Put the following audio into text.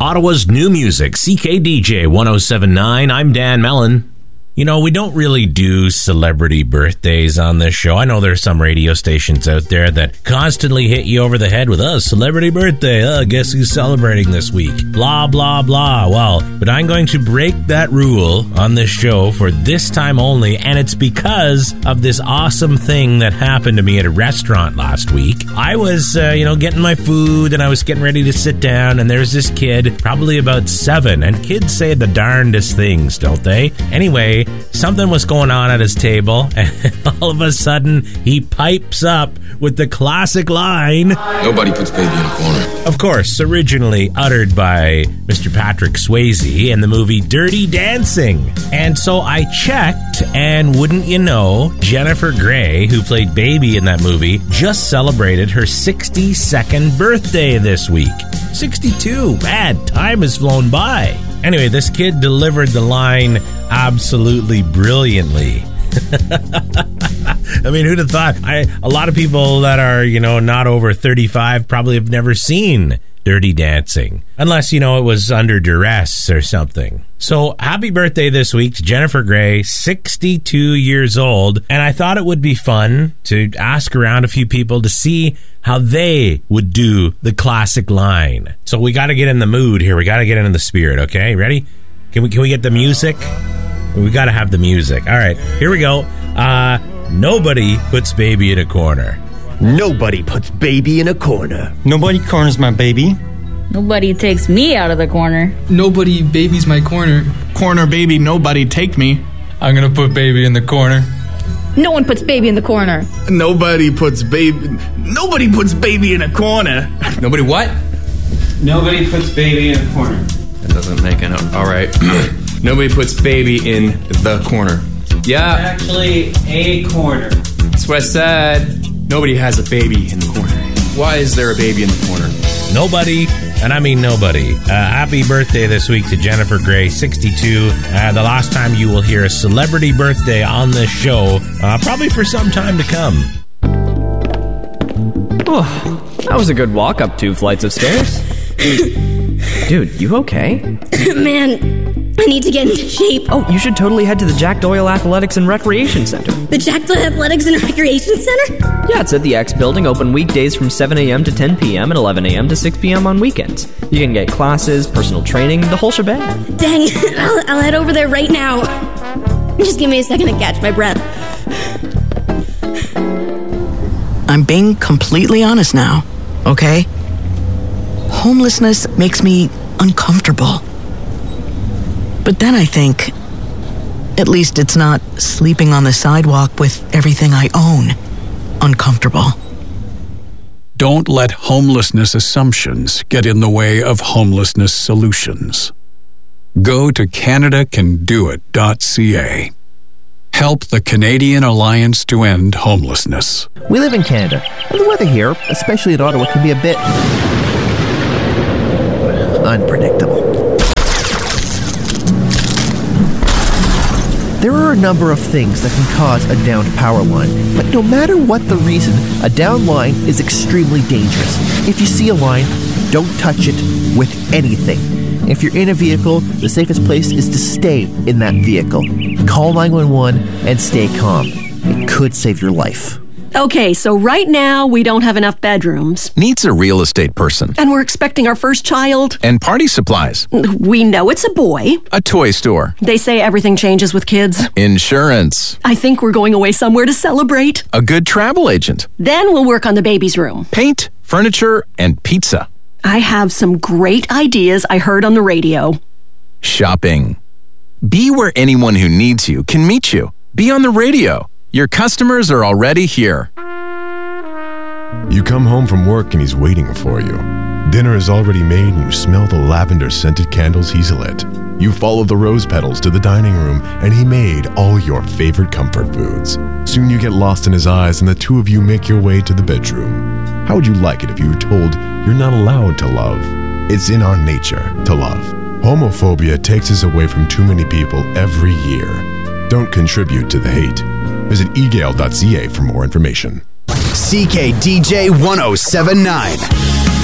Ottawa's new music, CKDJ 1079. I'm Dan Mellon. You know, we don't really do celebrity birthdays on this show. I know there's some radio stations out there that constantly hit you over the head with, celebrity birthday. Guess who's celebrating this week? Blah, blah, blah. Well, but I'm going to break that rule on this show for this time only, and it's because of this awesome thing that happened to me at a restaurant last week. I was, getting my food, and I was getting ready to sit down, and there's this kid, probably about 7, and kids say the darndest things, don't they? Anyway, something was going on at his table, and all of a sudden, he pipes up with the classic line, "Nobody puts baby in a corner." Of course, originally uttered by Mr. Patrick Swayze in the movie Dirty Dancing. And so I checked, and wouldn't you know, Jennifer Grey, who played Baby in that movie, just celebrated her 62nd birthday this week. 62. Man, time has flown by. Anyway, this kid delivered the line absolutely brilliantly. I mean, who'd have thought? A lot of people that are, not over 35 probably have never seen Dirty Dancing. Unless, it was under duress or something. So, happy birthday this week to Jennifer Grey, 62 years old. And I thought it would be fun to ask around a few people to see how they would do the classic line. So, we got to get in the mood here. We got to get into the spirit, okay? Ready? Can we get the music? We got to have the music. All right, here we go. Nobody puts baby in a corner. Nobody puts baby in a corner. Nobody corners my baby. Nobody takes me out of the corner. Nobody babies my corner. Corner baby, nobody take me. I'm gonna put baby in the corner. No one puts baby in the corner. Nobody puts baby in a corner. Nobody what? Nobody puts baby in a corner. That doesn't make it up. All right. Nobody puts baby in the corner. Yeah. Actually, a corner. That's what I said. Nobody has a baby in the corner. Why is there a baby in the corner? Nobody, and I mean nobody. Happy birthday this week to Jennifer Grey, 62. The last time you will hear a celebrity birthday on this show, probably for some time to come. Oh, that was a good walk up 2 flights of stairs. Dude, you okay? Man, I need to get into shape. Oh, you should totally head to the Jack Doyle Athletics and Recreation Center. The Jack Doyle Athletics and Recreation Center? Yeah, it's at the X Building, open weekdays from 7 a.m. to 10 p.m. and 11 a.m. to 6 p.m. on weekends. You can get classes, personal training, the whole shebang. Dang, I'll head over there right now. Just give me a second to catch my breath. I'm being completely honest now, okay? Homelessness makes me uncomfortable. But then I think, at least it's not sleeping on the sidewalk with everything I own uncomfortable. Don't let homelessness assumptions get in the way of homelessness solutions. Go to CanadaCanDoIt.ca. Help the Canadian Alliance to End Homelessness. We live in Canada, and the weather here, especially in Ottawa, can be a bit unpredictable. There are a number of things that can cause a downed power line, but no matter what the reason, a downed line is extremely dangerous. If you see a line, don't touch it with anything. If you're in a vehicle, the safest place is to stay in that vehicle. Call 911 and stay calm. It could save your life. Okay, so right now we don't have enough bedrooms. Needs a real estate person. And we're expecting our first child. And party supplies. We know it's a boy. A toy store. They say everything changes with kids. Insurance. I think we're going away somewhere to celebrate. A good travel agent. Then we'll work on the baby's room. Paint, furniture, and pizza. I have some great ideas I heard on the radio. Shopping. Be where anyone who needs you can meet you. Be on the radio. Your customers are already here. You come home from work and he's waiting for you. Dinner is already made and you smell the lavender-scented candles he's lit. You follow the rose petals to the dining room and he made all your favorite comfort foods. Soon you get lost in his eyes and the two of you make your way to the bedroom. How would you like it if you were told you're not allowed to love? It's in our nature to love. Homophobia takes us away from too many people every year. Don't contribute to the hate. Visit egale.ca for more information. CKDJ 1079.